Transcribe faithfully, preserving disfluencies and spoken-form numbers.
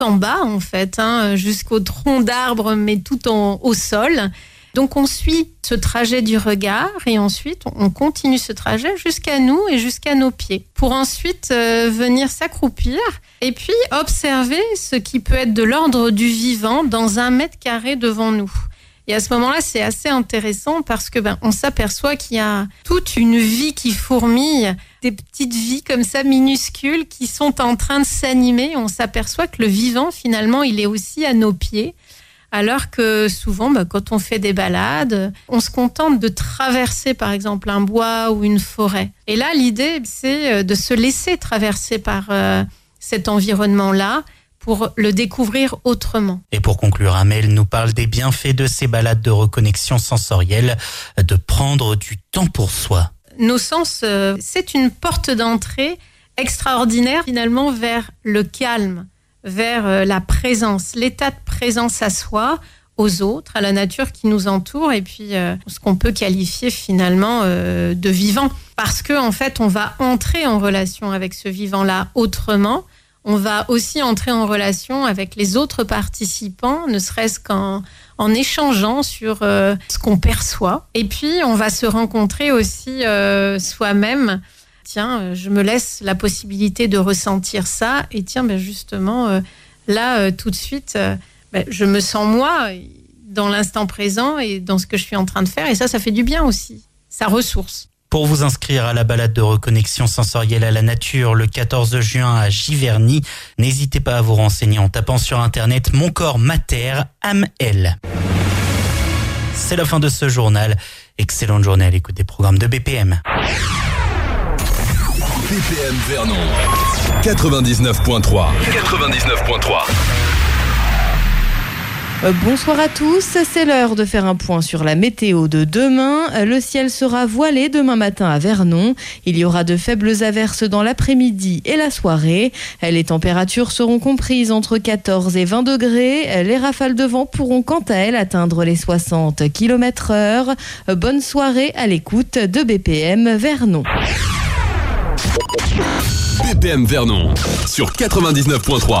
en bas en fait, hein, jusqu'au tronc d'arbre, mais tout en, au sol. Donc on suit ce trajet du regard et ensuite on continue ce trajet jusqu'à nous et jusqu'à nos pieds pour ensuite euh, venir s'accroupir et puis observer ce qui peut être de l'ordre du vivant dans un mètre carré devant nous. Et à ce moment-là, c'est assez intéressant parce que ben, on s'aperçoit qu'il y a toute une vie qui fourmille, des petites vies comme ça minuscules qui sont en train de s'animer. On s'aperçoit que le vivant, finalement, il est aussi à nos pieds. Alors que souvent, bah, quand on fait des balades, on se contente de traverser, par exemple, un bois ou une forêt. Et là, l'idée, c'est de se laisser traverser par euh, cet environnement-là pour le découvrir autrement. Et pour conclure, Amel nous parle des bienfaits de ces balades de reconnexion sensorielle, de prendre du temps pour soi. Nos sens, euh, c'est une porte d'entrée extraordinaire, finalement, vers le calme, vers la présence, l'état de présence à soi, aux autres, à la nature qui nous entoure et puis euh, ce qu'on peut qualifier finalement euh, de vivant. Parce que en fait, on va entrer en relation avec ce vivant-là autrement. On va aussi entrer en relation avec les autres participants, ne serait-ce qu'en en échangeant sur euh, ce qu'on perçoit. Et puis, on va se rencontrer aussi euh, soi-même. Tiens, je me laisse la possibilité de ressentir ça. Et tiens, ben justement, euh, là, euh, tout de suite, euh, ben, je me sens moi dans l'instant présent et dans ce que je suis en train de faire. Et ça, ça fait du bien aussi. Ça ressource. Pour vous inscrire à la balade de reconnexion sensorielle à la nature le quatorze juin à Giverny, n'hésitez pas à vous renseigner en tapant sur internet Mon corps mater, Amel. C'est la fin de ce journal. Excellente journée à l'écoute des programmes de B P M. B P M Vernon quatre-vingt-dix-neuf point trois. quatre-vingt-dix-neuf point trois. Bonsoir à tous, c'est l'heure de faire un point sur la météo de demain. Le ciel sera voilé demain matin à Vernon. Il y aura de faibles averses dans l'après-midi et la soirée. Les températures seront comprises entre quatorze et vingt degrés. Les rafales de vent pourront quant à elles atteindre les soixante kilomètres heure. Bonne soirée à l'écoute de B P M Vernon. B P M Vernon sur quatre-vingt-dix-neuf point trois.